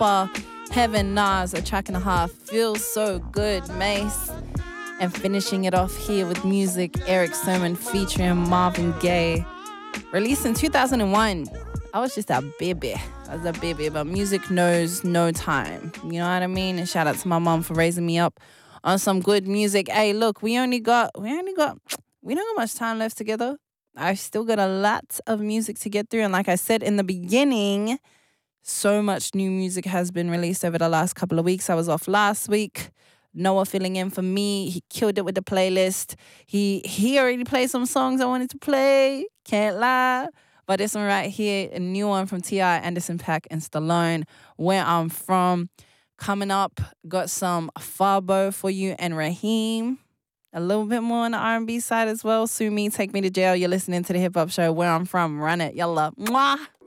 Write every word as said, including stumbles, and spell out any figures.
Chopper, Heaven, Nas, a track and a half. Feels so good, Mace. And finishing it off here with music, Eric Sermon featuring Marvin Gaye. Released in two thousand one. I was just a baby. I was a baby, but music knows no time. You know what I mean? And shout out to my mom for raising me up on some good music. Hey, look, we only got, we only got, we don't got much time left together. I've still got a lot of music to get through. And like I said in the beginning, so much new music has been released over the last couple of weeks. I was off last week. Noah filling in for me. He killed it with the playlist. He he already played some songs I wanted to play. Can't lie. But this one right here, a new one from T I, Anderson .Paak, and Stallone, Where I'm From. Coming up, got some Fabo for you and Raheem. A little bit more on the R and B side as well. Sue Me, Take Me to Jail. You're listening to the Hip Hop Show, Where I'm From. Run it. Yalla. Mwah.